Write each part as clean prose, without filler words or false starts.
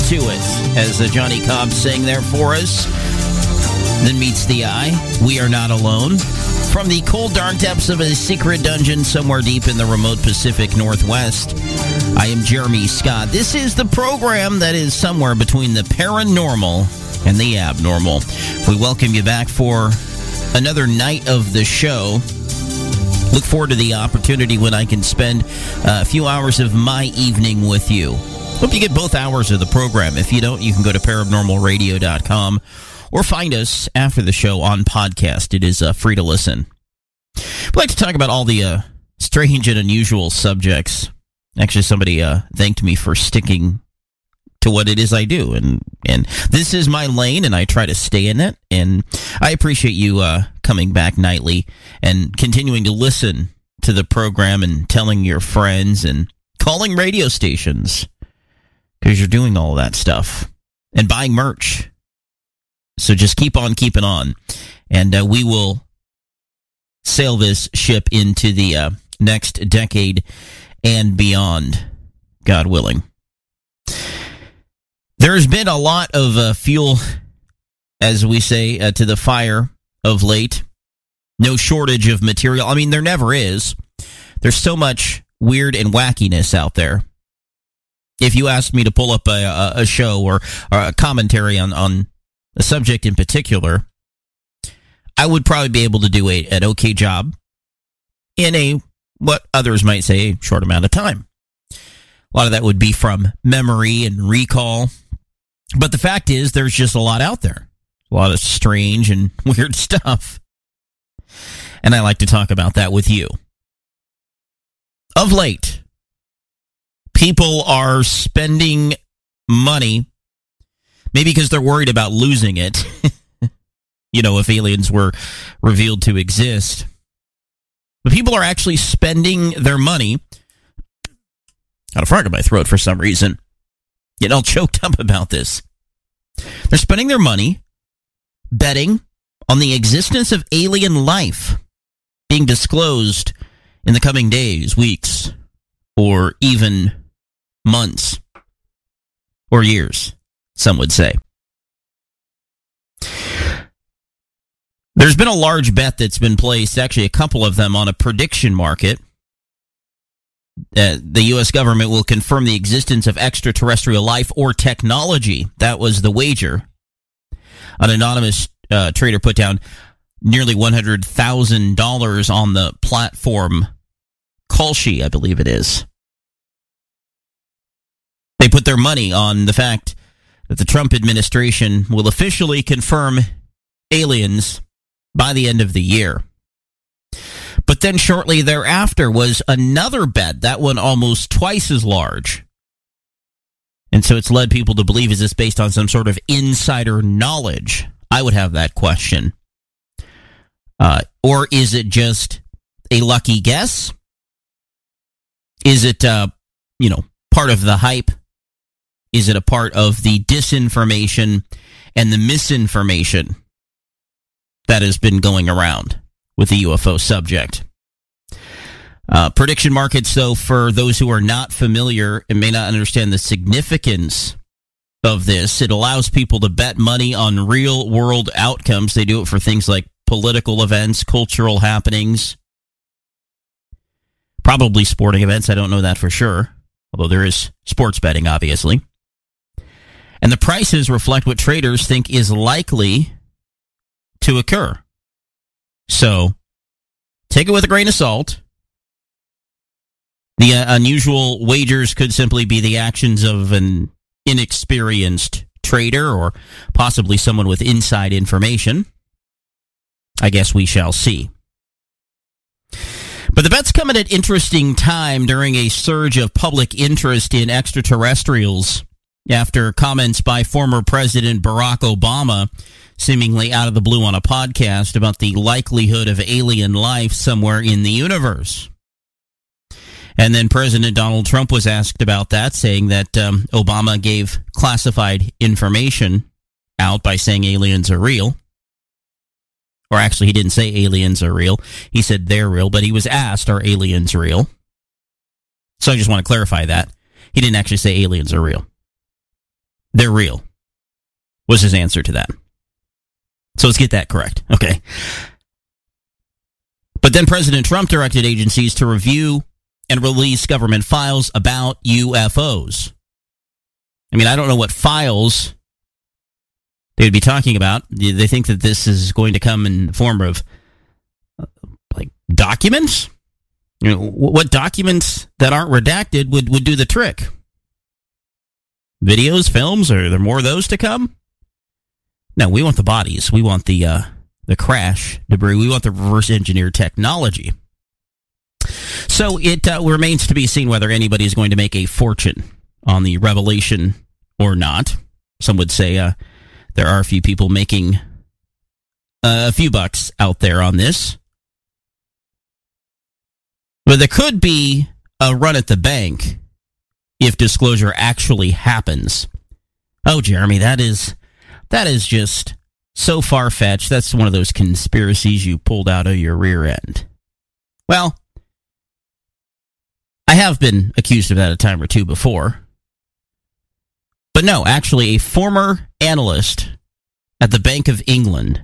to it, as Johnny Cobb sang there for us. Then meets the eye. We are not alone. From the cold, dark depths of a secret dungeon somewhere deep in the remote Pacific Northwest, I am Jeremy Scott. This is the program that is somewhere between the paranormal and the abnormal. We welcome you back for another night of the show. Look forward to the opportunity when I can spend a few hours of my evening with you. Hope you get both hours of the program. If you don't, you can go to paranormalradio.com or find us after the show on podcast. It is free to listen. I'd like to talk about all the strange and unusual subjects. Actually, somebody thanked me for sticking to what it is I do, and this is my lane, and I try to stay in it, and I appreciate you coming back nightly and continuing to listen to the program and telling your friends and calling radio stations, because you're doing all that stuff, and buying merch. So just keep on keeping on, and we will sail this ship into the next decade and beyond, God willing. There's been a lot of fuel, as we say, to the fire of late. No shortage of material. I mean, there never is. There's so much weird and wackiness out there. If you asked me to pull up a show or a commentary on a subject in particular, I would probably be able to do an okay job in a, what others might say, short amount of time. A lot of that would be from memory and recall. But the fact is, there's just a lot out there. A lot of strange and weird stuff. And I like to talk about that with you. Of late, people are spending money, maybe because they're worried about losing it. You know, if aliens were revealed to exist. But people are actually spending their money. Got a frog in my throat for some reason. Getting all choked up about this. They're spending their money betting on the existence of alien life being disclosed in the coming days, weeks, or even months, or years, some would say. There's been a large bet that's been placed, actually a couple of them, on a prediction market. The U.S. government will confirm the existence of extraterrestrial life or technology. That was the wager. An anonymous trader put down nearly $100,000 on the platform Kalshi, I believe it is. They put their money on the fact that the Trump administration will officially confirm aliens by the end of the year. But then shortly thereafter was another bet, that one almost twice as large. And so it's led people to believe, is this based on some sort of insider knowledge? I would have that question. Or is it just a lucky guess? Is it, part of the hype? Is it a part of the disinformation and the misinformation that has been going around with the UFO subject? Prediction markets, though, for those who are not familiar and may not understand the significance of this, it allows people to bet money on real-world outcomes. They do it for things like political events, cultural happenings, probably sporting events. I don't know that for sure, although there is sports betting, obviously. And the prices reflect what traders think is likely to occur. So, take it with a grain of salt. The unusual wagers could simply be the actions of an inexperienced trader or possibly someone with inside information. I guess we shall see. But the bet's come at an interesting time during a surge of public interest in extraterrestrials after comments by former President Barack Obama, seemingly out of the blue on a podcast, about the likelihood of alien life somewhere in the universe. And then President Donald Trump was asked about that, saying that Obama gave classified information out by saying aliens are real. Or actually, he didn't say aliens are real. He said they're real, but he was asked, are aliens real? So I just want to clarify that. He didn't actually say aliens are real. they're real, was his answer to that. So let's get that correct. Okay. But then President Trump directed agencies to review and release government files about UFOs. I mean, I don't know what files they would be talking about. They think that this is going to come in the form of like documents? You know, what documents that aren't redacted would do the trick? Videos, films, are there more of those to come? No, we want the bodies. We want the crash debris. We want the reverse engineered technology. So it remains to be seen whether anybody is going to make a fortune on the revelation or not. Some would say there are a few people making a few bucks out there on this. But there could be a run at the bank if disclosure actually happens. Oh, Jeremy, that is just so far-fetched. That's one of those conspiracies you pulled out of your rear end. Well, I have been accused of that a time or two before. But no, actually, a former analyst at the Bank of England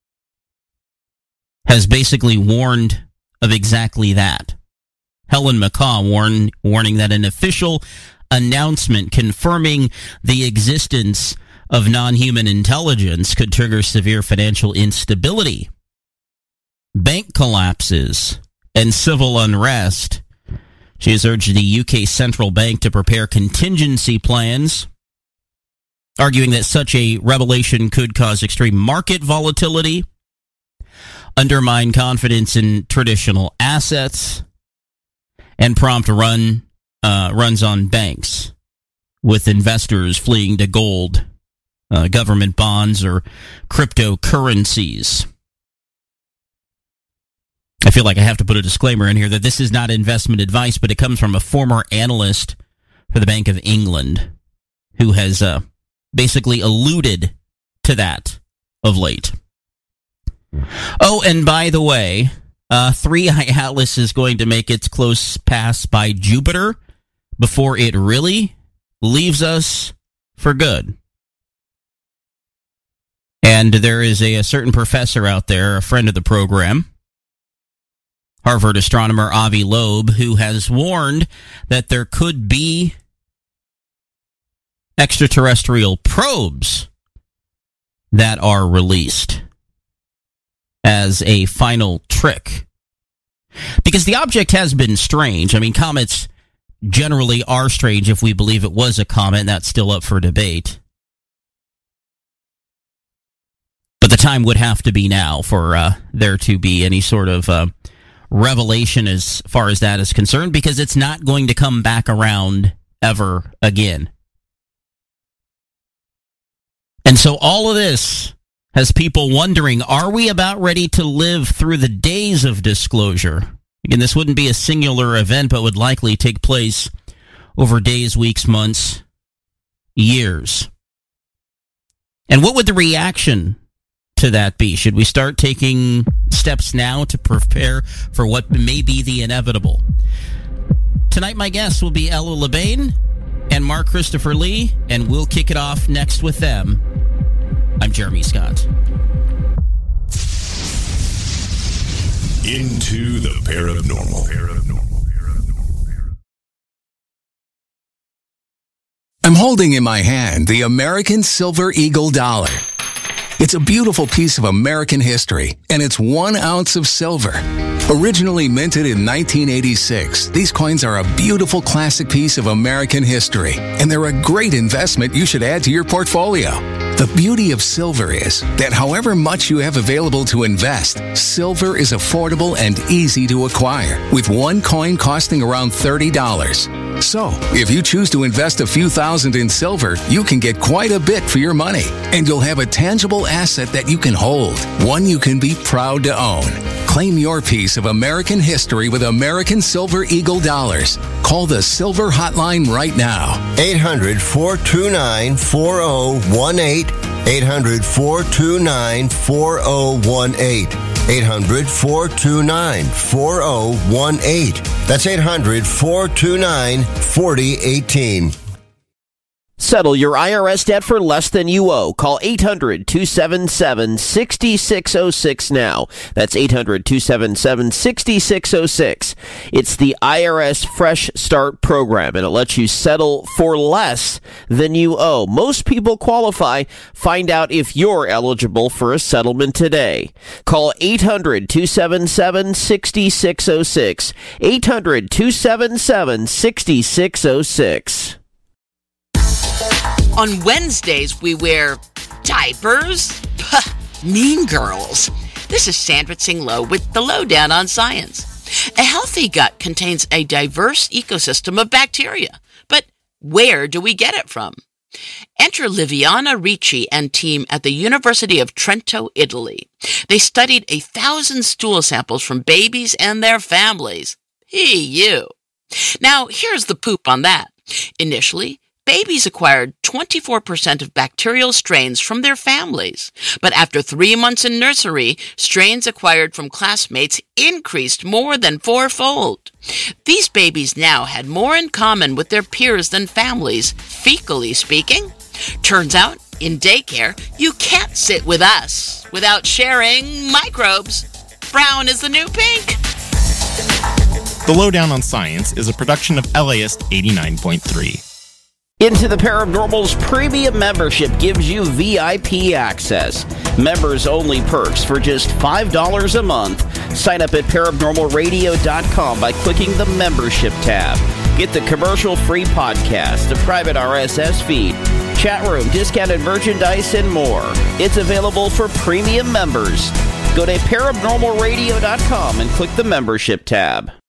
has basically warned of exactly that. Helen McCaw warning that an official announcement confirming the existence of non-human intelligence could trigger severe financial instability, bank collapses, and civil unrest. She has urged the UK Central Bank to prepare contingency plans, arguing that such a revelation could cause extreme market volatility, undermine confidence in traditional assets, and prompt runs on banks, with investors fleeing to gold, government bonds, or cryptocurrencies. I feel like I have to put a disclaimer in here that this is not investment advice, but it comes from a former analyst for the Bank of England who has basically alluded to that of late. Oh, and by the way, 3i Atlas is going to make its close pass by Jupiter before it really leaves us for good. And there is a certain professor out there, a friend of the program, Harvard astronomer Avi Loeb, who has warned that there could be extraterrestrial probes that are released as a final trick. Because the object has been strange. I mean, comets generally are strange if we believe it was a comet, and that's still up for debate. But the time would have to be now for there to be any sort of revelation as far as that is concerned, because it's not going to come back around ever again. And so all of this has people wondering, are we about ready to live through the days of disclosure? Again, this wouldn't be a singular event, but would likely take place over days, weeks, months, years. And what would the reaction to that be? Should we start taking steps now to prepare for what may be the inevitable? Tonight, my guests will be Ella LeBain and Mark Christopher Lee, and we'll kick it off next with them. I'm Jeremy Scott. Into the paranormal. I'm holding in my hand the American Silver Eagle dollar. It's a beautiful piece of American history, and it's 1 ounce of silver. Originally minted in 1986, these coins are a beautiful classic piece of American history, and they're a great investment you should add to your portfolio. The beauty of silver is that however much you have available to invest, silver is affordable and easy to acquire, with one coin costing around $30. So, if you choose to invest a few thousand in silver, you can get quite a bit for your money, and you'll have a tangible asset that you can hold, one you can be proud to own. Claim your piece of American history with American Silver Eagle dollars. Call the Silver Hotline right now. 800-429-4018. 800-429-4018. 800-429-4018. That's 800-429-4018. Settle your IRS debt for less than you owe. Call 800-277-6606 now. That's 800-277-6606. It's the IRS Fresh Start program, and it lets you settle for less than you owe. Most people qualify. Find out if you're eligible for a settlement today. Call 800-277-6606. 800-277-6606. On Wednesdays, we wear diapers? Mean girls. This is Sandra Tsing Loh with the Lowdown on Science. A healthy gut contains a diverse ecosystem of bacteria. But where do we get it from? Enter Liviana Ricci and team at the University of Trento, Italy. They studied 1,000 stool samples from babies and their families. You. Now, here's the poop on that. Initially, babies acquired 24% of bacterial strains from their families. But after 3 months in nursery, strains acquired from classmates increased more than 4-fold. These babies now had more in common with their peers than families, fecally speaking. Turns out, in daycare, you can't sit with us without sharing microbes. Brown is the new pink. The Lowdown on Science is a production of LAist 89.3. Into the Paranormal's premium membership gives you VIP access. Members-only perks for just $5 a month. Sign up at paranormalradio.com by clicking the membership tab. Get the commercial-free podcast, a private RSS feed, chat room, discounted merchandise, and more. It's available for premium members. Go to paranormalradio.com and click the membership tab.